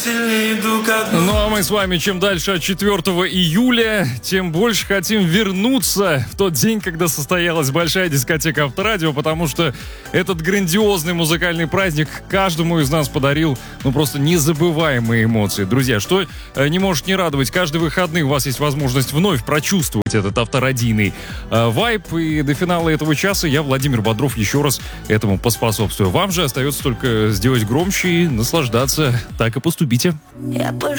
Ну а мы с вами чем дальше от 4 июля, тем больше хотим вернуться в тот день, когда состоялась большая дискотека Авторадио, потому что этот грандиозный музыкальный праздник каждому из нас подарил, просто незабываемые эмоции. Друзья, что не может не радовать, каждые выходные у вас есть возможность вновь прочувствовать этот авторадийный вайб, и до финала этого часа я, Владимир Бодров, еще раз этому поспособствую. Вам же остается только сделать громче и наслаждаться. Так и поступите. Я